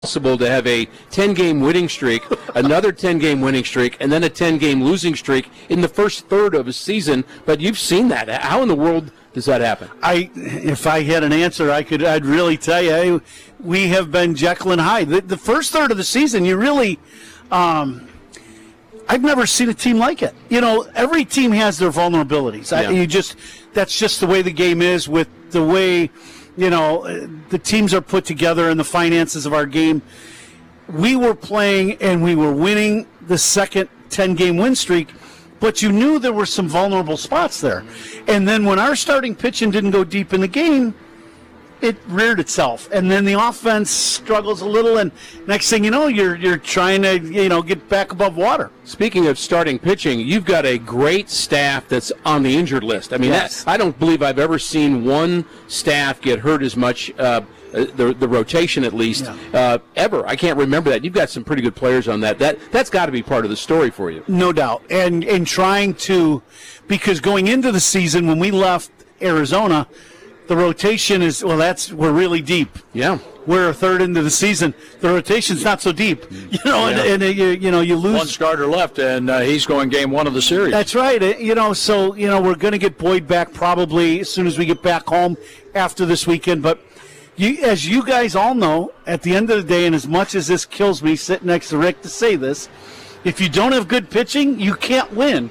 Possible to have a 10-game winning streak, another 10-game winning streak, and then a 10-game losing streak in the first third of a season. But you've seen that. How in the world does that happen? If I had an answer, I'd really tell you. We have been Jekyll and Hyde. The first third of the season, you really, I've never seen a team like it. You know, every team has their vulnerabilities. Yeah. That's just the way the game is, with the way, you know, the teams are put together and the finances of our game. We were playing and we were winning the second 10-game win streak, but you knew there were some vulnerable spots there. And then when our starting pitching didn't go deep in the game, it reared itself. And then the offense struggles a little, and next thing you know, you're trying to, get back above water. Speaking of starting pitching, you've got a great staff that's on the injured list. I mean, Yes. I don't believe I've ever seen one staff get hurt as much, the rotation at least, ever. I can't remember that. You've got some pretty good players on that. That's got to be part of the story for you. No doubt. And trying to, because going into the season when we left Arizona, the rotation is, we're really deep. Yeah. We're a third into the season. The rotation's not so deep. And you lose. One starter left, and he's going game one of the series. That's right. We're going to get Boyd back probably as soon as we get back home after this weekend. But as you guys all know, at the end of the day, and as much as this kills me sitting next to Rick to say this, if you don't have good pitching, you can't win.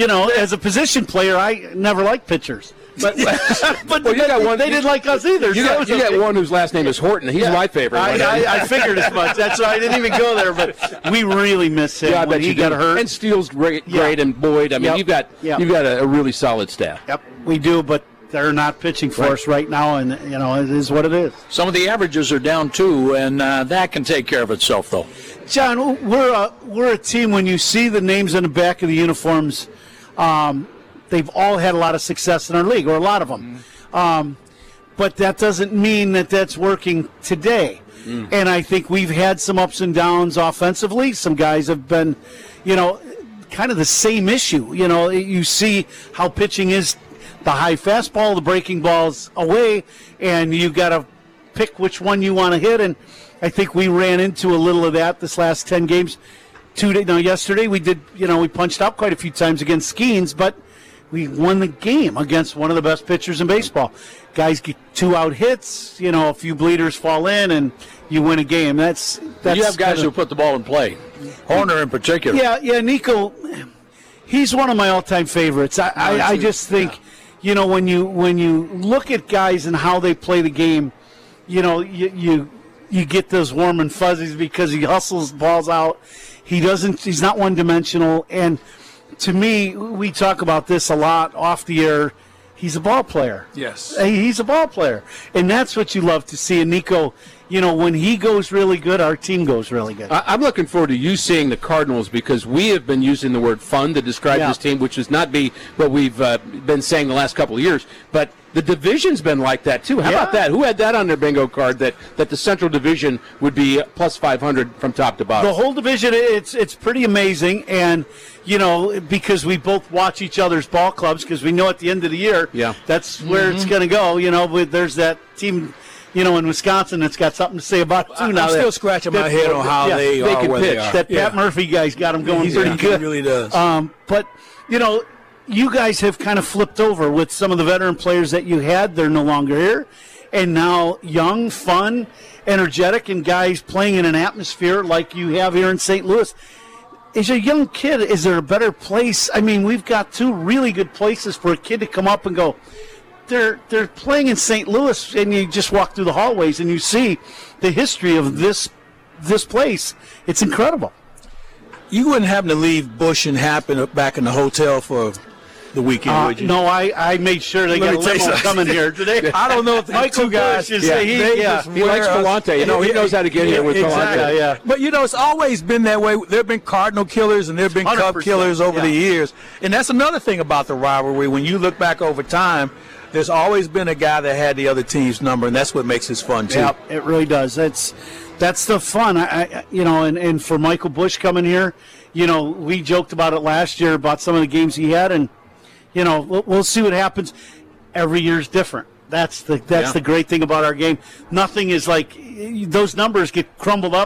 As a position player, I never liked pitchers. But well, you got one. They didn't like us either. You got one whose last name is Horton. He's my favorite. I figured as much. That's why I didn't even go there. But we really miss him when he got hurt. And Steele's great, and Boyd. I mean, you've got a really solid staff. Yep, we do. But they're not pitching for us right now, and it is what it is. Some of the averages are down too, and that can take care of itself, though. John, we're a team. When you see the names on the back of the uniforms, they've all had a lot of success in our league, or a lot of them. But that doesn't mean that that's working today. And I think we've had some ups and downs offensively. Some guys have been, kind of the same issue. You see how pitching is the high fastball, the breaking balls away, and you got to pick which one you want to hit. And I think we ran into a little of that this last 10 games. Yesterday we did, we punched out quite a few times against Skeens, but we won the game against one of the best pitchers in baseball. Guys get 2-out hits, a few bleeders fall in, and you win a game. That's you have guys who put the ball in play. Horner in particular. Yeah, Nico, he's one of my all-time favorites. I just think, when you look at guys and how they play the game, you get those warm and fuzzies because he hustles balls out. He's not one-dimensional, and to me, we talk about this a lot off the air. He's a ball player. Yes. He's a ball player. And that's what you love to see. And Nico, when he goes really good, our team goes really good. I'm looking forward to you seeing the Cardinals, because we have been using the word fun to describe this team, which does not be what we've been saying the last couple of years. But the division's been like that, too. How about that? Who had that on their bingo card, that the Central Division would be plus 500 from top to bottom? The whole division, it's pretty amazing. And, because we both watch each other's ball clubs, because we know at the end of the year, that's where it's going to go. But there's that team, in Wisconsin that's got something to say about it, too. I'm still scratching my head on how they are can where pitch. they are. That Pat Murphy guy's got them going pretty good. He really does. But, you guys have kind of flipped over with some of the veteran players that you had. They're no longer here. And now young, fun, energetic, and guys playing in an atmosphere like you have here in St. Louis. As a young kid, is there a better place? I mean, we've got two really good places for a kid to come up and go, they're playing in St. Louis, and you just walk through the hallways and you see the history of this place. It's incredible. You wouldn't happen to leave Bush and Happen back in the hotel for the weekend, would you? No, I made sure they got a limo coming here today. I don't know if the Michael two guys. Bush is He likes Galante. He knows how to get here with Galante. Yeah. But, it's always been that way. There have been Cardinal killers and there have been Cub 100%, killers over the years. And that's another thing about the rivalry. When you look back over time, there's always been a guy that had the other team's number, and that's what makes this fun, too. Yeah, it really does. That's the fun. And for Michael Bush coming here, we joked about it last year about some of the games he had, and, we'll see what happens. Every year's different. That's the great thing about our game. Nothing is like those numbers get crumbled up